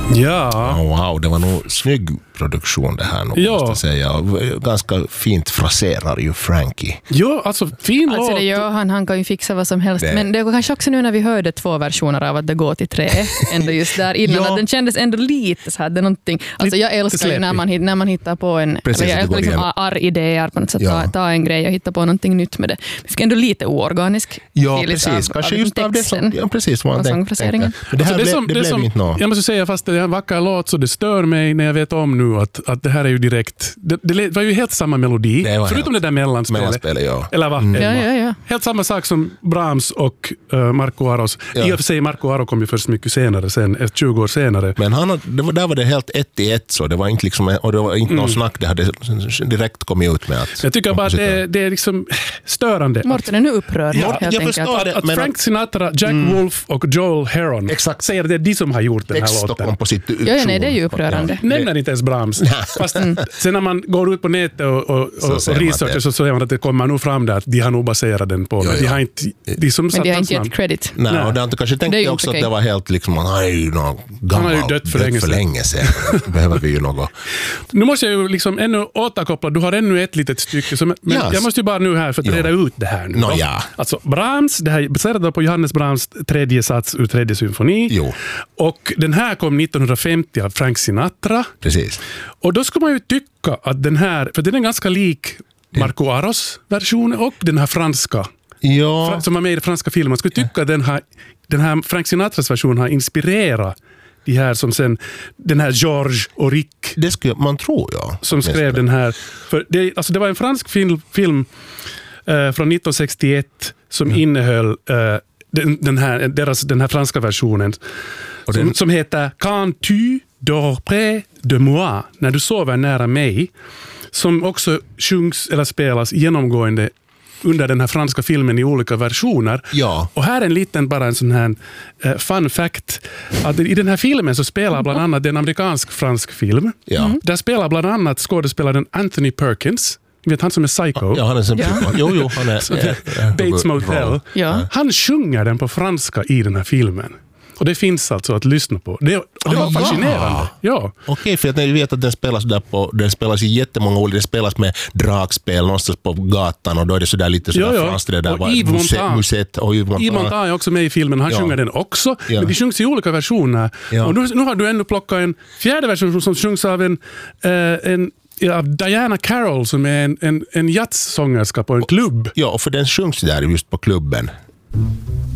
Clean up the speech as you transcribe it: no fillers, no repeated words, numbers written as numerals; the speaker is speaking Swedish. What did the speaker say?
Ja. Wow, det var nog snygg produktion det här nog, måste jag säga. Ganska fint fraserar ju Frankie. Ja, alltså fin låt. Alltså det gör han kan ju fixa vad som helst. Men det var kanske också nu när vi hörde 2 versioner av att det går till 3. Ändå just där innan. Att den kändes ändå lite så här. Det är någonting. Alltså jag älskar ju när man hittar på en... Precis, jag älskar liksom idéer på något sätt. Ta en grej och hitta på någonting nytt med det. Vi fick ändå lite oorganisk. Ja, precis. Kanske just av det som... Ja, precis. Vad man tänker. Det här blev inte något. Jag måste säga, fast det är en vacker låt så det stör mig när jag vet om nu att det här är ju direkt... Det var ju helt samma melodi. Förutom det där mellanspelet. Ja. Eller vad? Ja. Helt samma sak som Brahms och Marco Aros. I och för sig, Marco Aro kom ju först mycket senare, sen 20 år senare. Men där var det helt 1-1 så. Det var inte liksom, och det var inte någon snack. Det hade direkt kommit ut med att... Jag tycker bara att det är liksom störande. Mårten är nu upprörd. Jag förstår det. Att Frank Sinatra, Jack Wolf och Joel Heron säger att det är de som har gjort den här låten. Ja, nej, det är ju upprörande. Nämner inte ens Brahms. Fast sen när man går ut på nätet och researchar så säger man att det kommer nog fram där att de har nog baserat den på. Men de har inte gett credit. Nej, och det kanske tänkte också att det var helt liksom, han har ju dött för länge sedan. Behöver vi ju något. Nu måste jag ju liksom ännu återkoppla. Du har ännu ett litet stycke. Men jag måste ju bara nu här för att reda ut det här nu. Alltså Brahms, det här är baserat på Johannes Brahms 3:e sats ur 3:e symfoni. Jo. Och den här kom 1950 av Frank Sinatra. Precis. Och då ska man ju tycka att den här, för den är ganska lik Marco Aros version och den här franska. Ja. Som var med i den franska filmen. Man skulle tycka att den här Frank Sinatras version har inspirerat de här som sen, den här George och Rick. Det skulle man tro, som skrev den här. För det var en fransk film från 1961 som innehöll den här franska versionen som heter Quand tu dors près de moi, när du sover nära mig, som också sjungs eller spelas genomgående under den här franska filmen i olika versioner. Ja. Och här är en sån här fun fact att i den här filmen så spelar bland annat en amerikansk-fransk film. Ja. Där spelar bland annat skådespelaren Anthony Perkins. Vet han som är Psycho? Ja, han är som Jo, han är Bates Motel. Ja. Han sjunger den på franska i den här filmen. Och det finns alltså att lyssna på. Det var fascinerande. Ja. Okej, för jag vet att den spelas i jättemånga år. Det spelas med dragspel någonstans på gatan och då är det sådär lite sådär franskt. Det där och Yves Muset och Yves Montand är också med i filmen. Han sjunger den också. Ja. Men de sjungs i olika versioner. Ja. Och nu har du ännu plockat en fjärde version som sjungs av av Diana Carroll som är en jazzsångerska på en klubb. Ja, och för den sjungs där just på klubben.